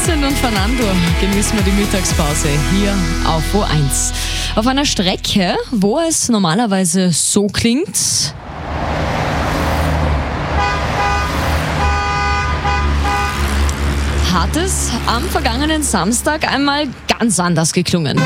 Vincent und Fernando genießen wir die Mittagspause hier auf O1. Auf einer Strecke, wo es normalerweise so klingt, hat es am vergangenen Samstag einmal ganz anders geklungen.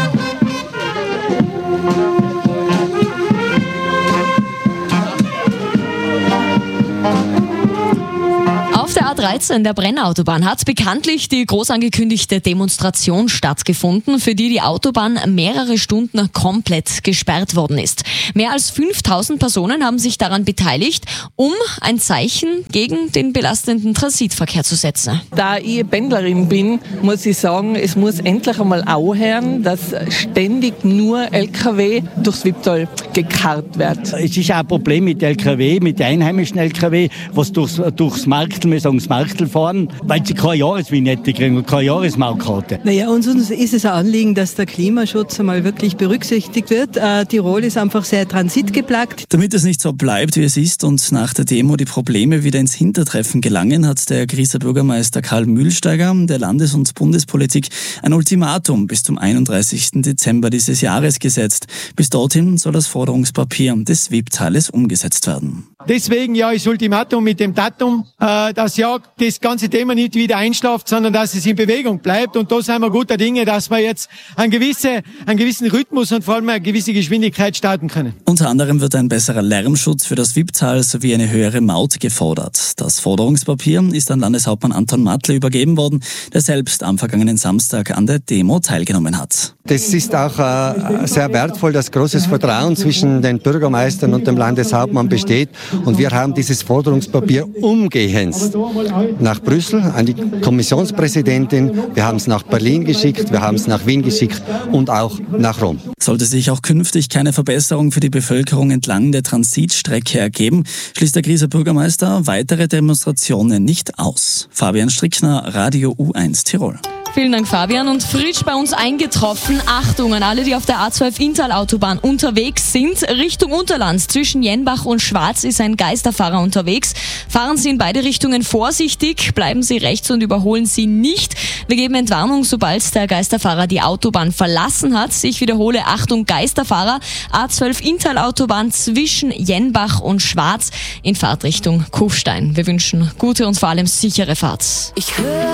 Auf der A13, der Brennautobahn, hat bekanntlich die groß angekündigte Demonstration stattgefunden, für die die Autobahn mehrere Stunden komplett gesperrt worden ist. Mehr als 5000 Personen haben sich daran beteiligt, um ein Zeichen gegen den belastenden Transitverkehr zu setzen. Da ich Pendlerin bin, muss ich sagen, es muss endlich einmal aufhören, dass ständig nur LKW durchs Wipptal gekarrt wird. Es ist auch ein Problem mit LKW, mit den einheimischen LKW, was durchs Marktel, wir sagen das Marktel fahren, weil sie keine Jahresvignette kriegen und keine Jahresmaukkarte. Naja, uns ist es ein Anliegen, dass der Klimaschutz einmal wirklich berücksichtigt wird. Tirol ist einfach sehr transitgeplagt. Damit es nicht so bleibt, wie es ist und nach der Demo die Probleme wieder ins Hintertreffen gelangen, hat der Grieser Bürgermeister Karl Mühlsteiger der Landes- und Bundespolitik ein Ultimatum bis zum 31. Dezember dieses Jahres gesetzt. Bis dorthin soll das Forderungspapier des Wipptales umgesetzt werden. Deswegen ja das Ultimatum mit dem Datum, dass ja das ganze Thema nicht wieder einschlaft, sondern dass es in Bewegung bleibt. Und da sind wir guter Dinge, dass wir jetzt einen gewissen Rhythmus und vor allem eine gewisse Geschwindigkeit starten können. Unter anderem wird ein besserer Lärmschutz für das Wipptal sowie eine höhere Maut gefordert. Das Forderungspapier ist an Landeshauptmann Anton Mattler übergeben worden, der selbst am vergangenen Samstag an der Demo teilgenommen hat. Das ist auch sehr wertvoll, dass großes Vertrauen zwischen den Bürgermeistern und dem Landeshauptmann besteht. Und wir haben dieses Forderungspapier umgehänzt nach Brüssel an die Kommissionspräsidentin. Wir haben es nach Berlin geschickt, wir haben es nach Wien geschickt und auch nach Rom. Sollte sich auch künftig keine Verbesserung für die Bevölkerung entlang der Transitstrecke ergeben, schließt der Grieser Bürgermeister weitere Demonstrationen nicht aus. Fabian Strickner, Radio U1 Tirol. Vielen Dank, Fabian. Und frisch bei uns eingetroffen. Achtung an alle, die auf der A12 Inntal-Autobahn unterwegs sind. Richtung Unterland zwischen Jenbach und Schwarz ist ein Geisterfahrer unterwegs. Fahren Sie in beide Richtungen vorsichtig, bleiben Sie rechts und überholen Sie nicht. Wir geben Entwarnung, sobald der Geisterfahrer die Autobahn verlassen hat. Ich wiederhole, Achtung, Geisterfahrer. A12 Inntal-Autobahn zwischen Jenbach und Schwarz in Fahrtrichtung Kufstein. Wir wünschen gute und vor allem sichere Fahrt.